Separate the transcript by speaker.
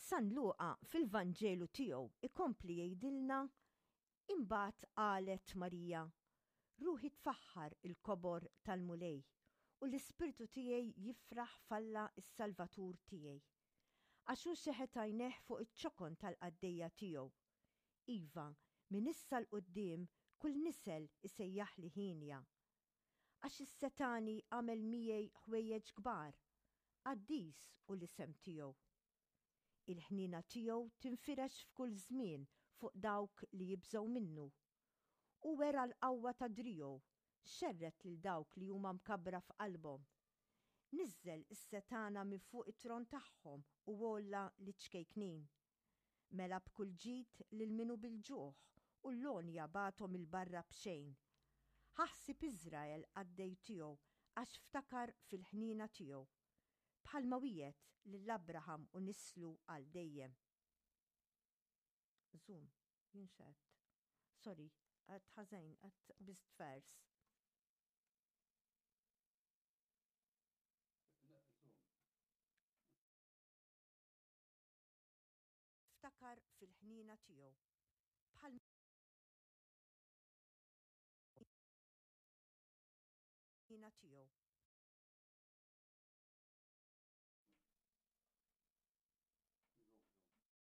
Speaker 1: San Luqa fil-Vanġelu tiegħu ikompli jgħidilna imbagħad qalet Marija, ruħi tfaħħar il-kobor tal-mulej u l-ispirtu tiegħi jifraħ falla s-Salvatur tiegħi. Għax hu xeħet għajnejh fuq iċ-ċokon tal-qaddejja tiegħu. Iva, minn issa l-qudiem kull nisel isejjaħ li ħinja. Għax is-Setani għamel miegħi ħwejjeġ kbar, Qaddis u l-isem tiegħu. Il-ħnina tiegħu tinfirex f'kull żmien fuq dawk li jibżgħu minnu. U wera l-qawwa ta' driegħu, xerret lil dawk li huma mkabbra f'qalbhom. Niżżel is-Setana minn fuq it-tron tagħhom u wolla li ċkejknin. Mela b'kull ġid lil minu bil-ġuħ u l-lonja bathom il-barra b'xejn. Ħaħsib Iżrael għaddej tiegħu għax ftakar fil-ħnina tiegħu. Bħalma wiegħed lill-Abraham u nislu għal dejjem. Zoom, jinxet. Sorry, għad ħażejn, għad bist vers. Ftakar fil-ħnina tiegħu. Bħal ħnina tiegħu.